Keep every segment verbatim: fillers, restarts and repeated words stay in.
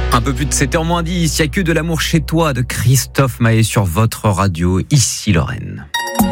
Un peu plus de sept heures moins dix, il n'y a que de l'amour chez toi de Christophe Maé sur votre radio, ici Lorraine.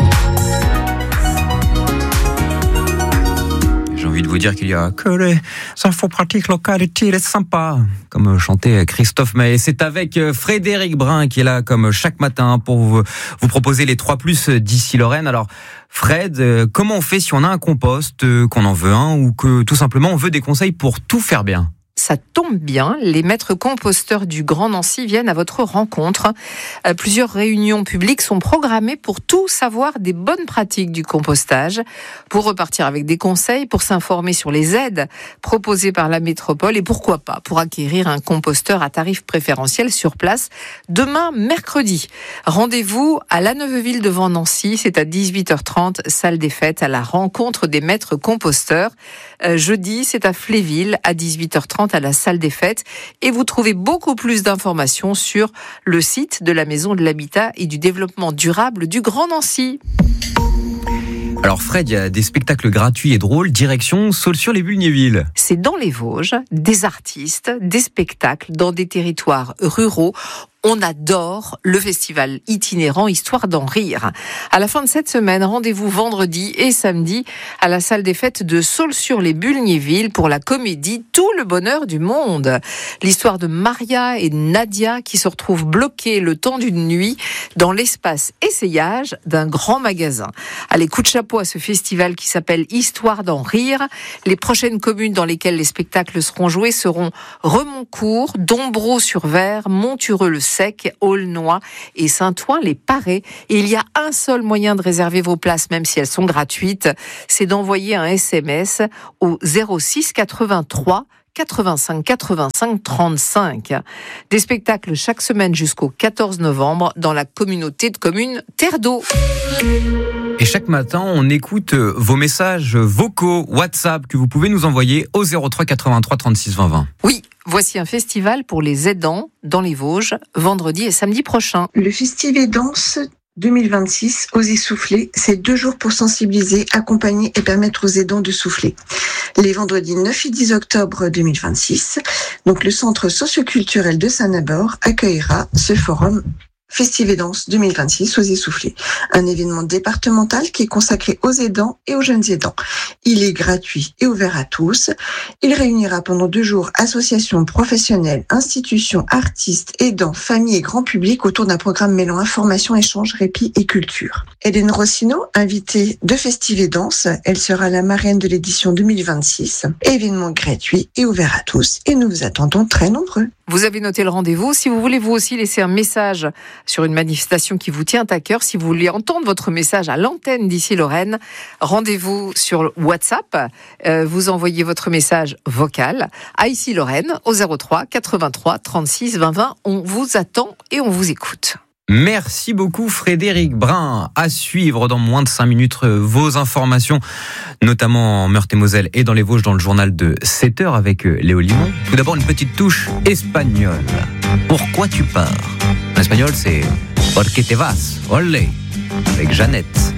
J'ai envie de vous dire qu'il y a que les infos pratiques locales utiles et sympas, comme chantait Christophe Maé. C'est avec Frédéric Brun qui est là comme chaque matin pour vous, vous proposer les trois plus d'ici Lorraine. Alors Fred, comment on fait si on a un compost, qu'on en veut un ou que tout simplement on veut des conseils pour tout faire bien ? Ça tombe bien, les maîtres composteurs du Grand Nancy viennent à votre rencontre. Euh, plusieurs réunions publiques sont programmées pour tout savoir des bonnes pratiques du compostage, pour repartir avec des conseils, pour s'informer sur les aides proposées par la métropole et pourquoi pas pour acquérir un composteur à tarif préférentiel sur place demain mercredi. Rendez-vous à La Neuveville devant Nancy, c'est à dix-huit heures trente, salle des fêtes, à la rencontre des maîtres composteurs. Euh, jeudi, c'est à Fléville à dix-huit heures trente à la salle des fêtes et vous trouvez beaucoup plus d'informations sur le site de la Maison de l'Habitat et du Développement Durable du Grand Nancy. Alors Fred, il y a des spectacles gratuits et drôles, direction Saulx-sur-les-Bulgnéville. C'est dans les Vosges, des artistes, des spectacles dans des territoires ruraux. On adore le festival itinérant Histoire d'en rire. À la fin de cette semaine, rendez-vous vendredi et samedi à la salle des fêtes de Saulx-sur-les-Bulgnéville pour la comédie Tout le bonheur du monde. L'histoire de Maria et Nadia qui se retrouvent bloquées le temps d'une nuit dans l'espace essayage d'un grand magasin. Allez, coup de chapeau à ce festival qui s'appelle Histoire d'en rire. Les prochaines communes dans lesquelles les spectacles seront joués seront Remoncourt, Dombreau-sur-Vert, Montureux-le-Sec, Aulnoy et Saint-Ouen-les-Parés. Et il y a un seul moyen de réserver vos places, même si elles sont gratuites, c'est d'envoyer un S M S au zéro six quatre-vingt-trois quatre-vingt-cinq quatre-vingt-cinq trente-cinq. Des spectacles chaque semaine jusqu'au quatorze novembre dans la communauté de communes Terre d'Eau. Et chaque matin, on écoute vos messages vocaux WhatsApp que vous pouvez nous envoyer au zéro trois quatre-vingt-trois trente-six vingt vingt. Oui, voici un festival pour les aidants dans les Vosges, vendredi et samedi prochain. Le Festival Danse deux mille vingt-six, Oser souffler, c'est deux jours pour sensibiliser, accompagner et permettre aux aidants de souffler. Les vendredis neuf et dix octobre deux mille vingt-six, donc le Centre socioculturel de Saint-Nabord accueillera ce forum Festival Danse deux mille vingt-six, Oser souffler, un événement départemental qui est consacré aux aidants et aux jeunes aidants. Il est gratuit et ouvert à tous. Il réunira pendant deux jours associations professionnelles, institutions, artistes, aidants, familles et grand public autour d'un programme mêlant information, échange, répit et culture. Hélène Rossino, invitée de Festival Danse, elle sera la marraine de l'édition deux mille vingt-six. Événement gratuit et ouvert à tous et nous vous attendons très nombreux. Vous avez noté le rendez-vous. Si vous voulez vous aussi laisser un message sur une manifestation qui vous tient à cœur, si vous voulez entendre votre message à l'antenne d'ici Lorraine, rendez-vous sur WhatsApp. Euh, vous envoyez votre message vocal à ici Lorraine au zéro trois quatre-vingt-trois trente-six vingt vingt. On vous attend et on vous écoute. Merci beaucoup Frédéric Brun. À suivre dans moins de cinq minutes vos informations, notamment en Meurthe-et-Moselle et dans les Vosges dans le journal de sept heures avec Léo Limon. Tout d'abord une petite touche espagnole. Pourquoi tu pars ? En espagnol c'est Porque te vas, olé, avec Jeannette.